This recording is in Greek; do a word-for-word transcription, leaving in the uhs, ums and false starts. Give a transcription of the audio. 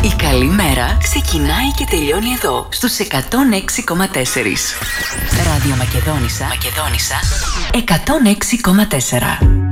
Η καλή μέρα ξεκινάει και τελειώνει εδώ, στους εκατόν έξι κόμμα τέσσερα. Ράδιο Μακεδόνισσα, Μακεδόνισσα εκατόν έξι κόμμα τέσσερα.